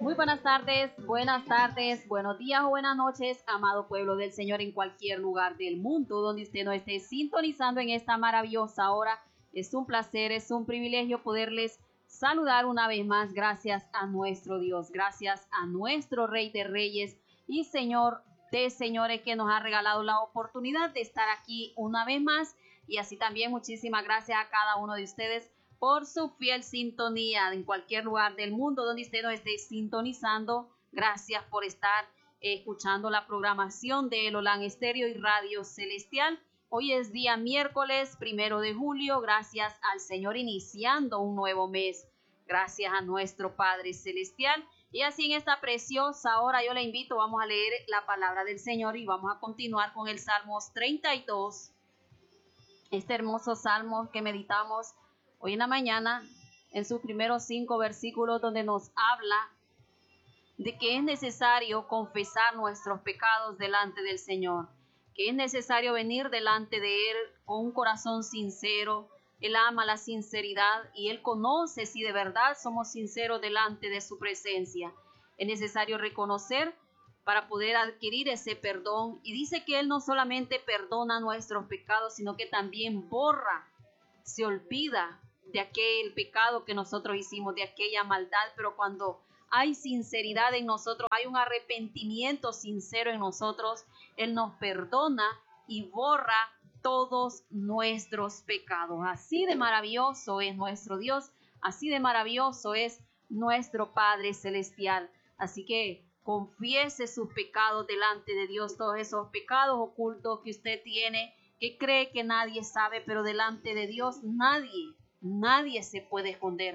Muy buenas tardes, buenos días o buenas noches, amado pueblo del Señor en cualquier lugar del mundo donde usted nos esté sintonizando en esta maravillosa hora. Es un placer, es un privilegio poderles saludar una vez más. Gracias a nuestro Dios, gracias a nuestro Rey de Reyes y Señor de Señores que nos ha regalado la oportunidad de estar aquí una vez más. Y así también muchísimas gracias a cada uno de ustedes por su fiel sintonía en cualquier lugar del mundo donde usted nos esté sintonizando. Gracias por estar escuchando la programación de El Olán Estéreo y Radio Celestial. Hoy es día miércoles 1 de julio. Gracias al Señor iniciando un nuevo mes. Gracias a nuestro Padre Celestial. Y así en esta preciosa hora yo le invito, vamos a leer la palabra del Señor y vamos a continuar con el Salmos 32. Este hermoso salmo que meditamos hoy en la mañana, en sus primeros 5 versículos, donde nos habla de que es necesario confesar nuestros pecados delante del Señor, que es necesario venir delante de Él con un corazón sincero. Él ama la sinceridad y Él conoce si de verdad somos sinceros delante de su presencia. Es necesario reconocer para poder adquirir ese perdón. Y dice que Él no solamente perdona nuestros pecados, sino que también borra, se olvida de aquel pecado que nosotros hicimos, de aquella maldad. Pero cuando hay sinceridad en nosotros, hay un arrepentimiento sincero en nosotros, Él nos perdona y borra todos nuestros pecados. Así de maravilloso es nuestro Dios, así de maravilloso es nuestro Padre Celestial. Así que confiese sus pecados delante de Dios, todos esos pecados ocultos que usted tiene, que cree que nadie sabe, pero delante de Dios nadie se puede esconder.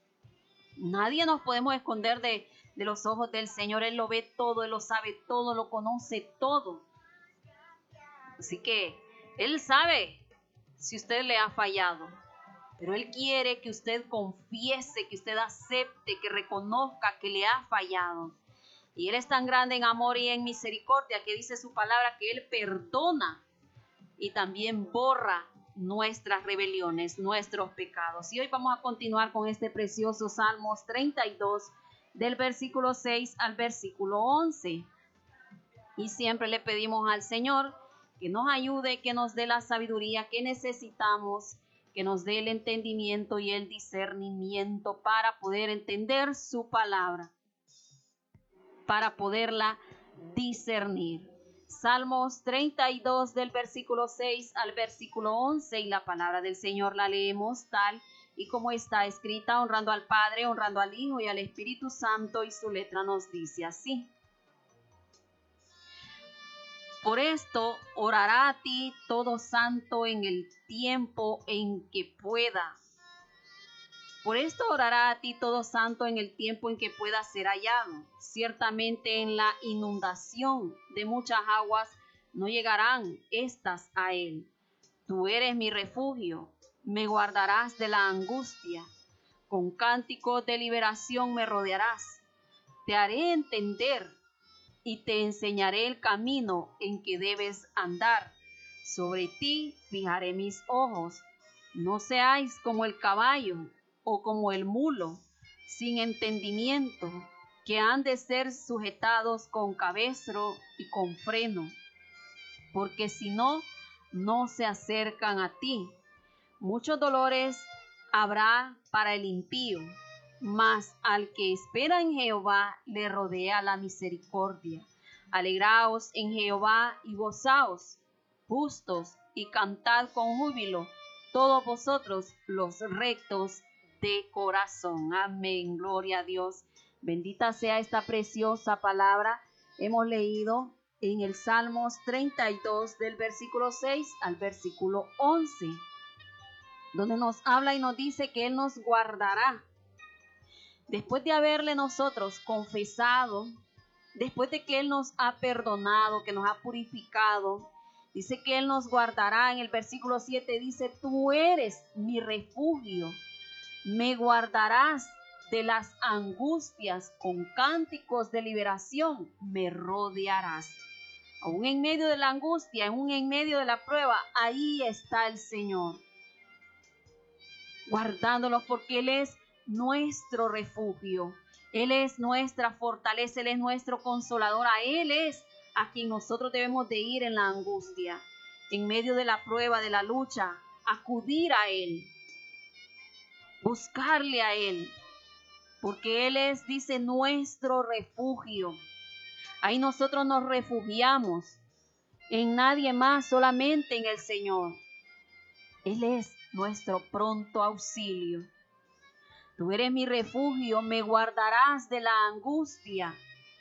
Nadie nos podemos esconder de los ojos del Señor. Él lo ve todo, Él lo sabe todo, lo conoce todo. Así que Él sabe si usted le ha fallado, pero Él quiere que usted confiese, que usted acepte, que reconozca que le ha fallado. Y Él es tan grande en amor y en misericordia que dice su palabra que Él perdona y también borra nuestras rebeliones, nuestros pecados. Y hoy vamos a continuar con este precioso Salmos 32, del versículo 6 al versículo 11. Y siempre le pedimos al Señor que nos ayude, que nos dé la sabiduría que necesitamos, que nos dé el entendimiento y el discernimiento para poder entender su palabra, para poderla discernir. Salmos 32 del versículo 6 al versículo 11, y la palabra del Señor la leemos tal y como está escrita, honrando al Padre, honrando al Hijo y al Espíritu Santo, y su letra nos dice así. Por esto orará a ti todo santo en el tiempo en que pueda. Por esto orará a ti todo santo en el tiempo en que pueda ser hallado. Ciertamente en la inundación de muchas aguas no llegarán estas a él. Tú eres mi refugio, me guardarás de la angustia. Con cánticos de liberación me rodearás. Te haré entender y te enseñaré el camino en que debes andar. Sobre ti fijaré mis ojos. No seáis como el caballo o como el mulo, sin entendimiento, que han de ser sujetados con cabestro y con freno, porque si no, no se acercan a ti. Muchos dolores habrá para el impío, mas al que espera en Jehová le rodea la misericordia. Alegraos en Jehová y gozaos, justos, y cantad con júbilo, todos vosotros los rectos de corazón. Amén. Gloria a Dios. Bendita sea esta preciosa palabra. Hemos leído en el Salmos 32 del versículo 6 al versículo 11, donde nos habla y nos dice que Él nos guardará. Después de haberle nosotros confesado, después de que Él nos ha perdonado, que nos ha purificado, dice que Él nos guardará. En el versículo 7 dice, tú eres mi refugio, me guardarás de las angustias, con cánticos de liberación me rodearás. Aún en medio de la angustia, aún en medio de la prueba, ahí está el Señor, guardándolos, porque Él es nuestro refugio. Él es nuestra fortaleza, Él es nuestro consolador. A Él es a quien nosotros debemos de ir en la angustia, en medio de la prueba, de la lucha, acudir a Él, buscarle a Él, porque Él es, dice, nuestro refugio. Ahí nosotros nos refugiamos en nadie más, solamente en el Señor. Él es nuestro pronto auxilio. Tú eres mi refugio, me guardarás de la angustia.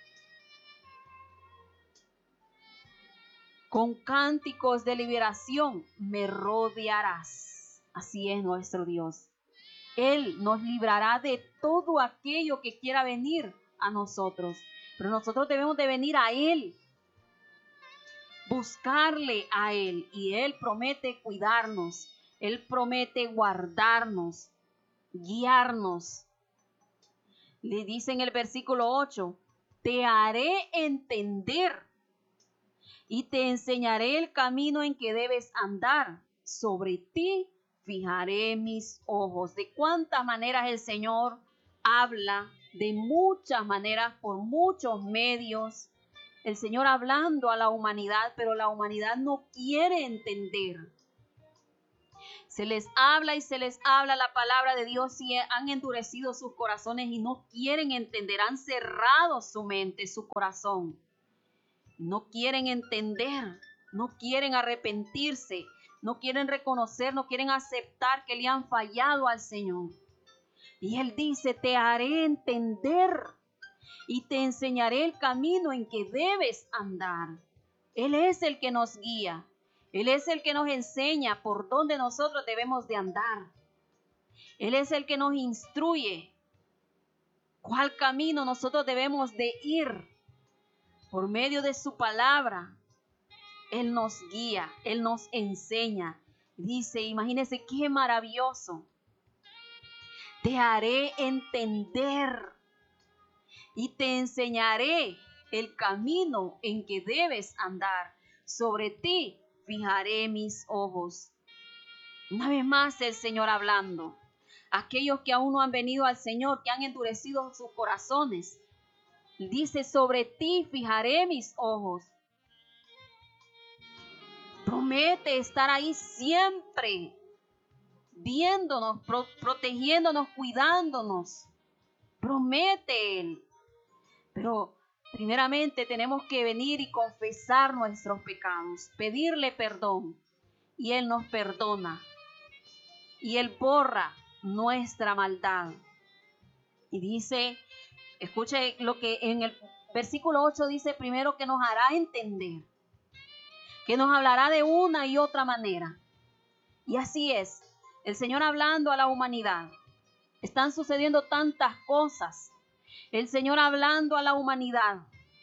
Con cánticos de liberación me rodearás. Así es nuestro Dios. Él nos librará de todo aquello que quiera venir a nosotros. Pero nosotros debemos de venir a Él, buscarle a Él. Y Él promete cuidarnos. Él promete guardarnos, guiarnos. Le dice en el versículo 8, te haré entender y te enseñaré el camino en que debes andar. Sobre ti fijaré mis ojos. De cuántas maneras el Señor habla, de muchas maneras, por muchos medios. El Señor hablando a la humanidad, pero la humanidad no quiere entender. Se les habla y se les habla la palabra de Dios y han endurecido sus corazones y no quieren entender, han cerrado su mente, su corazón. No quieren entender, no quieren arrepentirse, no quieren reconocer, no quieren aceptar que le han fallado al Señor. Y Él dice, te haré entender y te enseñaré el camino en que debes andar. Él es el que nos guía. Él es el que nos enseña por dónde nosotros debemos de andar. Él es el que nos instruye cuál camino nosotros debemos de ir. Por medio de su palabra, Él nos guía, Él nos enseña. Dice, imagínense qué maravilloso. Te haré entender y te enseñaré el camino en que debes andar. Sobre ti fijaré mis ojos. Una vez más el Señor hablando. Aquellos que aún no han venido al Señor, que han endurecido sus corazones. Dice, sobre ti fijaré mis ojos. Promete estar ahí siempre, viéndonos, protegiéndonos, cuidándonos. Promete Él. Pero primeramente tenemos que venir y confesar nuestros pecados, pedirle perdón. Y Él nos perdona. Y Él borra nuestra maldad. Y dice, escuche lo que en el versículo 8 dice, primero que nos hará entender, que nos hablará de una y otra manera. Y así es, el Señor hablando a la humanidad. Están sucediendo tantas cosas. El Señor hablando a la humanidad.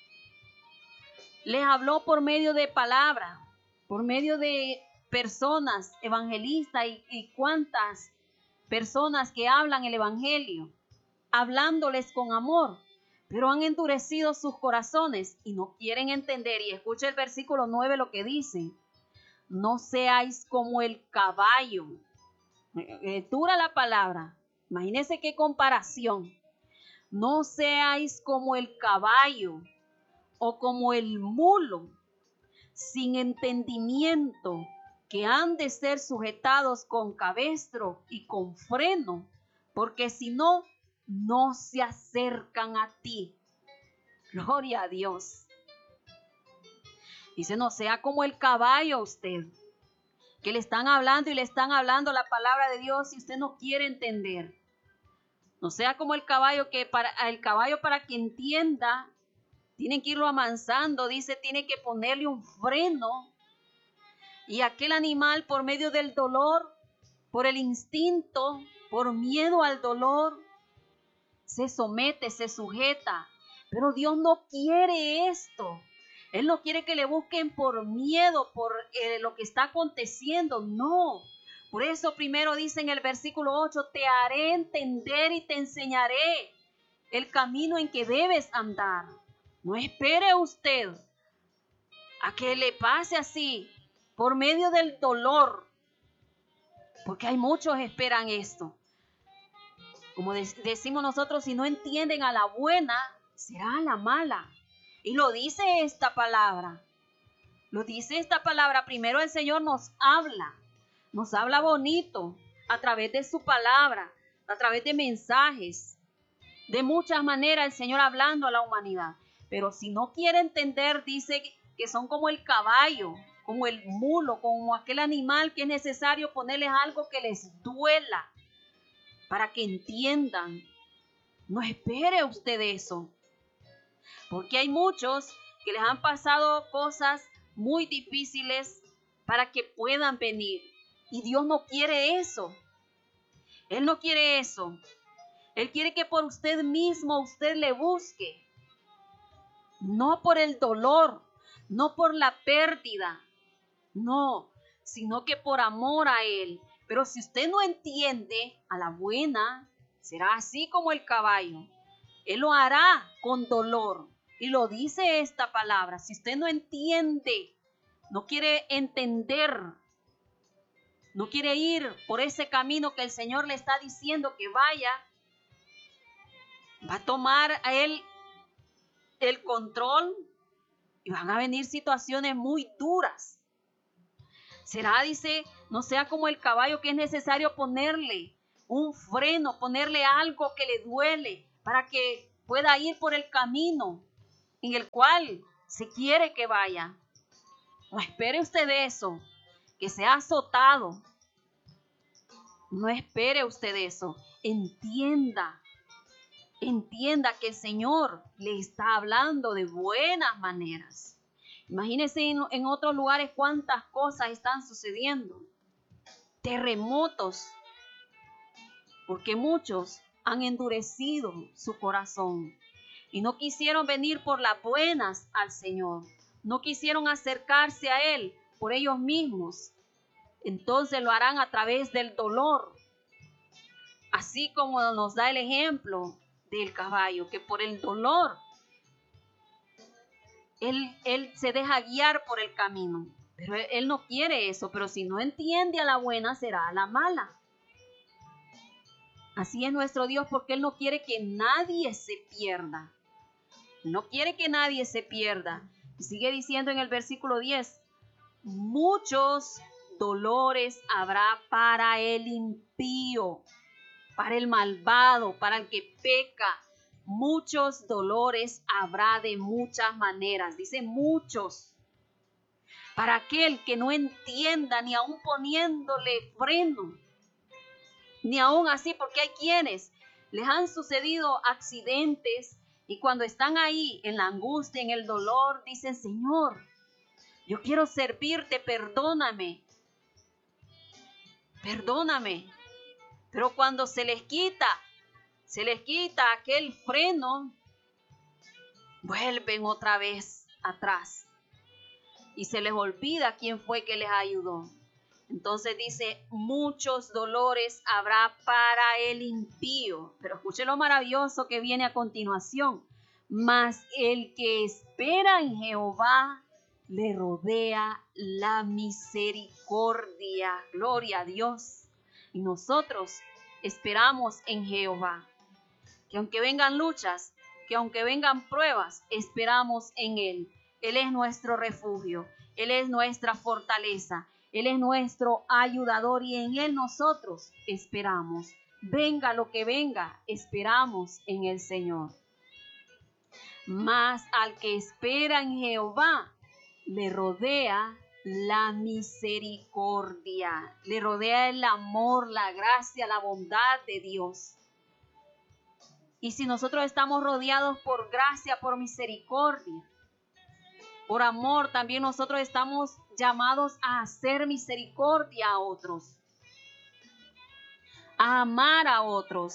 Les habló por medio de palabra, por medio de personas, evangelistas y cuantas personas que hablan el evangelio, hablándoles con amor, pero han endurecido sus corazones y no quieren entender. Y escucha el versículo 9 lo que dice. No seáis como el caballo. Dura la palabra. Imagínense qué comparación. No seáis como el caballo o como el mulo, sin entendimiento, que han de ser sujetados con cabestro y con freno, porque si no, no se acercan a ti. Gloria a Dios. Dice, no sea como el caballo usted, que le están hablando y le están hablando la palabra de Dios y usted no quiere entender. No sea como el caballo, que para que entienda, tienen que irlo amansando, dice, tiene que ponerle un freno. Y aquel animal, por medio del dolor, por el instinto, por miedo al dolor, se somete, se sujeta. Pero Dios no quiere esto. Él no quiere que le busquen por miedo, por lo que está aconteciendo. No. Por eso primero dice en el versículo 8, te haré entender y te enseñaré el camino en que debes andar. No espere usted a que le pase así, por medio del dolor, porque hay muchos que esperan esto. Como decimos nosotros, si no entienden a la buena, será a la mala. Y lo dice esta palabra. Lo dice esta palabra. Primero el Señor nos habla bonito a través de su palabra, a través de mensajes. De muchas maneras el Señor hablando a la humanidad. Pero si no quiere entender, dice que son como el caballo, como el mulo, como aquel animal que es necesario ponerles algo que les duela para que entiendan. No espere usted eso. Porque hay muchos que les han pasado cosas muy difíciles para que puedan venir. Y Dios no quiere eso. Él no quiere eso. Él quiere que por usted mismo usted le busque. No por el dolor, no por la pérdida, no, sino que por amor a Él. Pero si usted no entiende a la buena, será así como el caballo. Él lo hará con dolor. Y lo dice esta palabra. Si usted no entiende, no quiere entender, no quiere ir por ese camino que el Señor le está diciendo que vaya, va a tomar a Él el control y van a venir situaciones muy duras. Será, dice, no sea como el caballo que es necesario ponerle un freno, ponerle algo que le duele para que pueda ir por el camino en el cual se quiere que vaya. No espere usted eso, que sea azotado. No espere usted eso. Entienda que el Señor le está hablando de buenas maneras. Imagínense en otros lugares cuántas cosas están sucediendo. Terremotos, porque muchos han endurecido su corazón y no quisieron venir por las buenas al Señor. No quisieron acercarse a Él por ellos mismos. Entonces lo harán a través del dolor. Así como nos da el ejemplo del caballo, que por el dolor él se deja guiar por el camino. Pero él no quiere eso, pero si no entiende a la buena, será a la mala. Así es nuestro Dios, porque Él no quiere que nadie se pierda. No quiere que nadie se pierda. Y sigue diciendo en el versículo 10, muchos dolores habrá para el impío, para el malvado, para el que peca. Muchos dolores habrá de muchas maneras. Dice muchos. Para aquel que no entienda, ni aún poniéndole freno, ni aún así, porque hay quienes les han sucedido accidentes y cuando están ahí en la angustia, en el dolor, dicen, Señor, yo quiero servirte, perdóname. Pero cuando se les quita aquel freno, vuelven otra vez atrás y se les olvida quién fue que les ayudó. Entonces dice, muchos dolores habrá para el impío. Pero escuche lo maravilloso que viene a continuación. Mas el que espera en Jehová le rodea la misericordia. Gloria a Dios. Y nosotros esperamos en Jehová. Que aunque vengan luchas, que aunque vengan pruebas, esperamos en Él. Él es nuestro refugio. Él es nuestra fortaleza. Él es nuestro ayudador y en Él nosotros esperamos. Venga lo que venga, esperamos en el Señor. Mas al que espera en Jehová, le rodea la misericordia. Le rodea el amor, la gracia, la bondad de Dios. Y si nosotros estamos rodeados por gracia, por misericordia, por amor, también nosotros estamos llamados a hacer misericordia a otros, a amar a otros.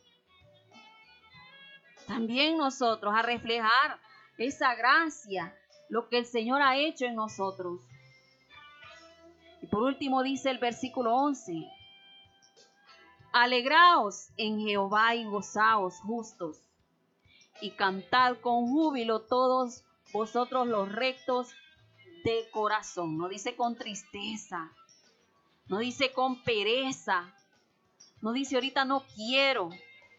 También nosotros a reflejar esa gracia, lo que el Señor ha hecho en nosotros. Y por último dice el versículo 11, alegraos en Jehová y gozaos justos, y cantad con júbilo todos vosotros los rectos de corazón. No dice con tristeza, no dice con pereza, no dice ahorita no quiero,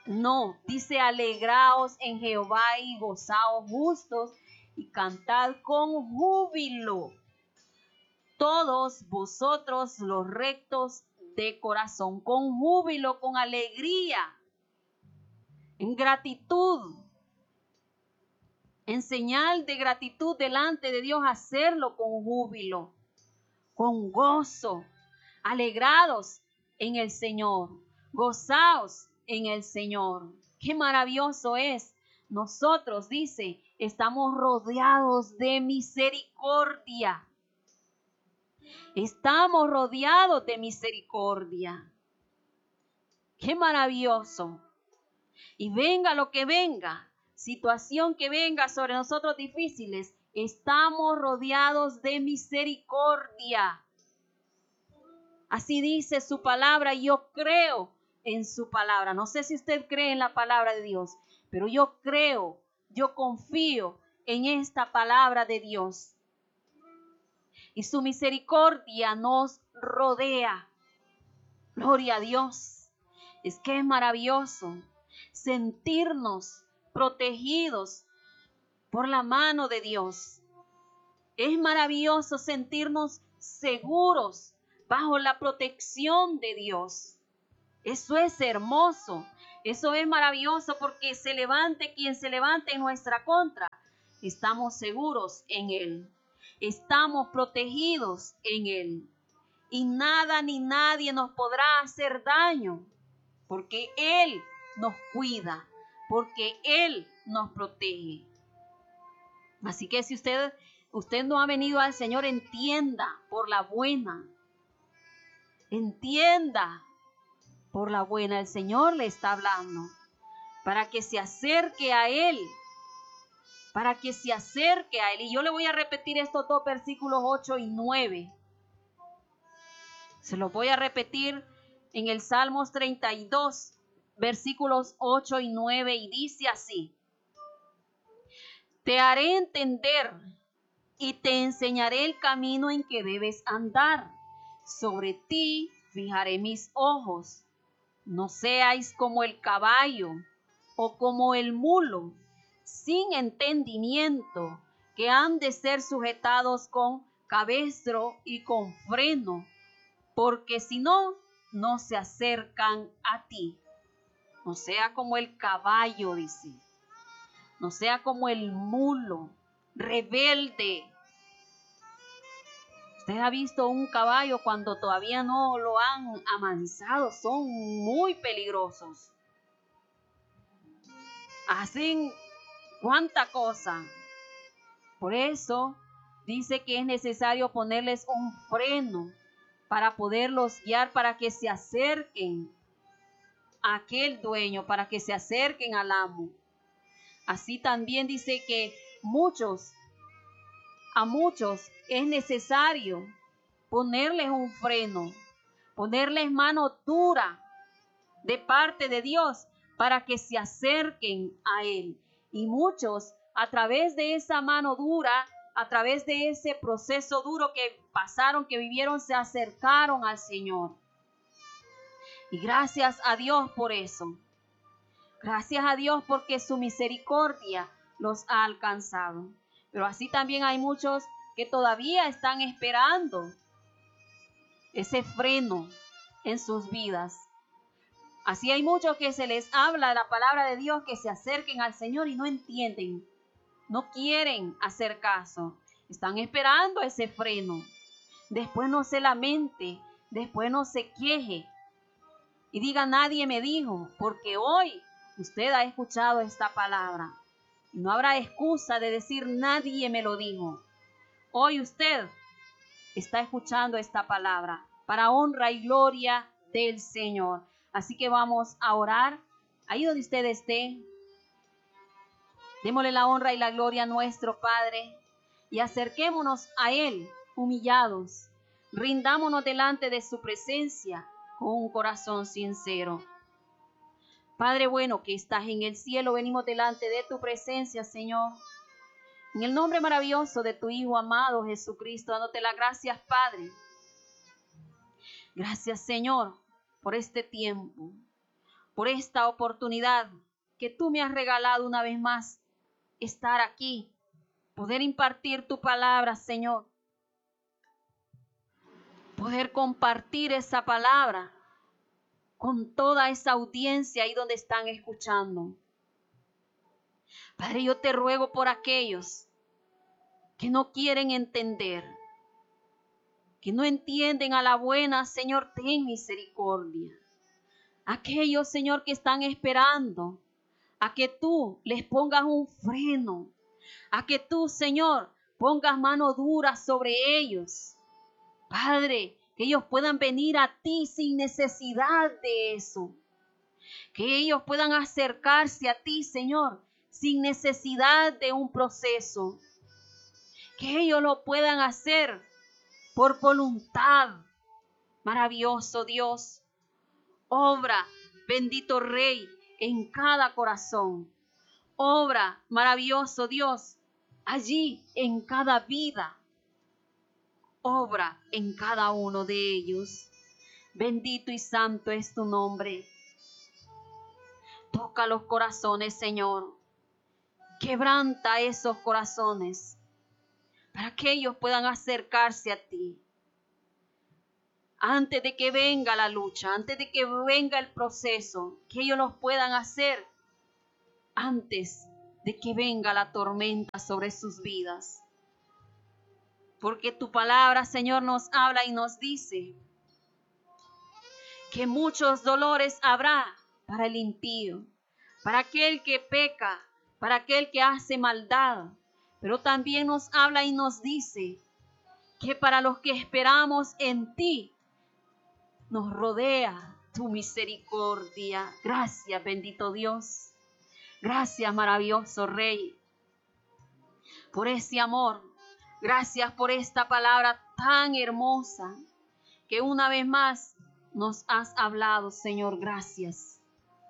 No, dice alegraos en Jehová y gozaos justos y cantad con júbilo todos vosotros los rectos de corazón, con júbilo, con alegría, en gratitud, en señal de gratitud delante de Dios, hacerlo con júbilo, con gozo, alegrados en el Señor, gozaos en el Señor. Qué maravilloso es. Nosotros, dice, estamos rodeados de misericordia. Estamos rodeados de misericordia. Qué maravilloso. Y venga lo que venga, situación que venga sobre nosotros difíciles, estamos rodeados de misericordia. Así dice su palabra y yo creo en su palabra. No sé si usted cree en la palabra de Dios, pero yo creo, yo confío en esta palabra de Dios. Y su misericordia nos rodea. Gloria a Dios. Es que es maravilloso sentirnos protegidos por la mano de Dios. Es maravilloso sentirnos seguros bajo la protección de Dios. Eso es hermoso. Eso es maravilloso porque se levante quien se levante en nuestra contra. Estamos seguros en Él. Estamos protegidos en Él. Y nada ni nadie nos podrá hacer daño. Porque Él nos cuida. Porque Él nos protege. Así que si usted no ha venido al Señor, entienda por la buena. Entienda por la buena. El Señor le está hablando. Para que se acerque a Él. Para que se acerque a Él. Y yo le voy a repetir estos dos versículos 8 y 9. Se los voy a repetir en el Salmos 32, versículos 8 y 9. Y dice así. Te haré entender y te enseñaré el camino en que debes andar. Sobre ti fijaré mis ojos. No seáis como el caballo o como el mulo, sin entendimiento, que han de ser sujetados con cabestro y con freno, porque si no, no se acercan a ti. No sea como el caballo, dice. No sea como el mulo, rebelde. Usted ha visto un caballo cuando todavía no lo han amansado. Son muy peligrosos. Hacen cuánta cosa. Por eso dice que es necesario ponerles un freno para poderlos guiar, para que se acerquen a aquel dueño, para que se acerquen al amo. Así también dice que a muchos es necesario ponerles un freno, ponerles mano dura de parte de Dios para que se acerquen a Él. Y muchos, a través de esa mano dura, a través de ese proceso duro que pasaron, que vivieron, se acercaron al Señor. Y gracias a Dios por eso. Gracias a Dios porque su misericordia los ha alcanzado. Pero así también hay muchos que todavía están esperando ese freno en sus vidas. Así hay muchos que se les habla la palabra de Dios, que se acerquen al Señor y no entienden, no quieren hacer caso. Están esperando ese freno. Después no se lamente, después no se queje y diga nadie me dijo, porque hoy usted ha escuchado esta palabra. Y no habrá excusa de decir nadie me lo dijo. Hoy usted está escuchando esta palabra para honra y gloria del Señor. Así que vamos a orar. Ahí donde usted esté, démosle la honra y la gloria a nuestro Padre y acerquémonos a Él humillados. Rindámonos delante de su presencia con un corazón sincero. Padre bueno que estás en el cielo, venimos delante de tu presencia, Señor. En el nombre maravilloso de tu Hijo amado Jesucristo, dándote las gracias, Padre. Gracias, Señor, por este tiempo. por esta oportunidad que tú me has regalado una vez más, estar aquí, poder impartir tu palabra, Señor, poder compartir esa palabra con toda esa audiencia ahí donde están escuchando. Padre, yo te ruego por aquellos que no quieren entender, que no entienden a la buena, Señor, ten misericordia. Aquellos, Señor, que están esperando a que tú les pongas un freno, a que tú, Señor, pongas mano dura sobre ellos. Padre, que ellos puedan venir a ti sin necesidad de eso. Que ellos puedan acercarse a ti, Señor, sin necesidad de un proceso. Que ellos lo puedan hacer por voluntad. Maravilloso Dios, obra, bendito Rey, en cada corazón. Obra, maravilloso Dios, allí en cada vida. Obra en cada uno de ellos. Bendito y santo es tu nombre. Toca los corazones, Señor. Quebranta esos corazones para que ellos puedan acercarse a ti. Antes de que venga la lucha, antes de que venga el proceso, que ellos los puedan hacer antes de que venga la tormenta sobre sus vidas. Porque tu palabra, Señor, nos habla y nos dice que muchos dolores habrá para el impío, para aquel que peca, para aquel que hace maldad. Pero también nos habla y nos dice que para los que esperamos en ti, nos rodea tu misericordia. Gracias, bendito Dios. Gracias, maravilloso Rey, por ese amor. Gracias por esta palabra tan hermosa que una vez más nos has hablado, Señor. Gracias.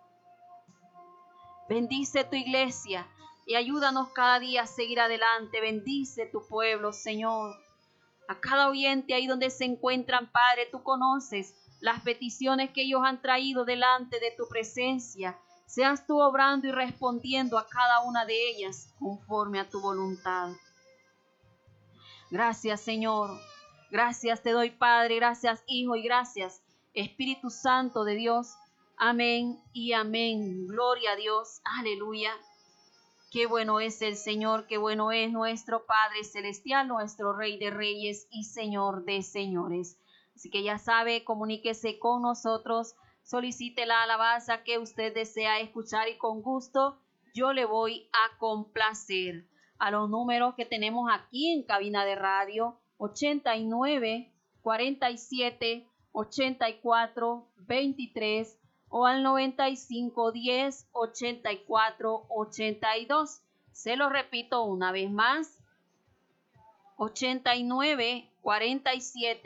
Bendice tu iglesia y ayúdanos cada día a seguir adelante. Bendice tu pueblo, Señor. A cada oyente ahí donde se encuentran, Padre, tú conoces las peticiones que ellos han traído delante de tu presencia. Seas tú obrando y respondiendo a cada una de ellas conforme a tu voluntad. Gracias, Señor. Gracias te doy, Padre. Gracias, Hijo, y gracias, Espíritu Santo de Dios. Amén y amén. Gloria a Dios. Aleluya. Qué bueno es el Señor, qué bueno es nuestro Padre Celestial, nuestro Rey de Reyes y Señor de Señores. Así que ya sabe, comuníquese con nosotros, solicite la alabanza que usted desea escuchar y con gusto yo le voy a complacer. A los números que tenemos aquí en cabina de radio, 89 47 84 23 o al 95 10 84 82. Se lo repito una vez más, 89 47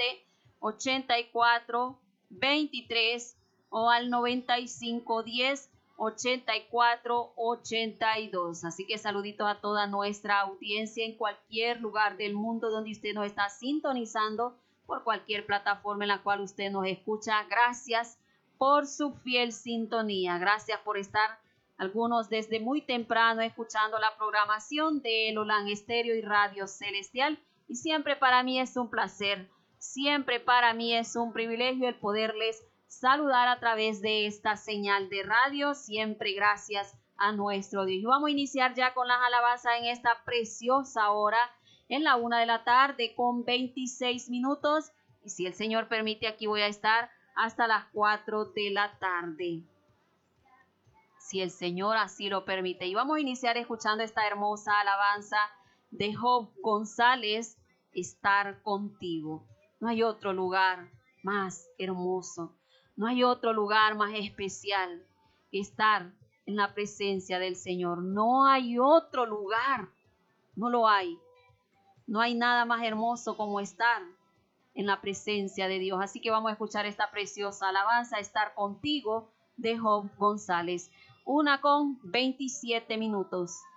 84 23 o al 95 10 84 82. Así que saluditos a toda nuestra audiencia en cualquier lugar del mundo donde usted nos está sintonizando, por cualquier plataforma en la cual usted nos escucha. Gracias por su fiel sintonía. Gracias por estar algunos desde muy temprano escuchando la programación de Lolan Estéreo y Radio Celestial. Y siempre para mí es un placer, siempre para mí es un privilegio el poderles saludar a través de esta señal de radio. Siempre gracias a nuestro Dios. Y vamos a iniciar ya con las alabanzas en esta preciosa hora, en la 1 de la tarde con 26 minutos. Y si el Señor permite, aquí voy a estar hasta las 4 de la tarde. Si el Señor así lo permite. Y vamos a iniciar escuchando esta hermosa alabanza de Job González, Estar contigo. No hay otro lugar más hermoso. No hay otro lugar más especial que estar en la presencia del Señor. No hay otro lugar. No lo hay. No hay nada más hermoso como estar en la presencia de Dios. Así que vamos a escuchar esta preciosa alabanza, Estar contigo, de Job González. 1:27 minutos.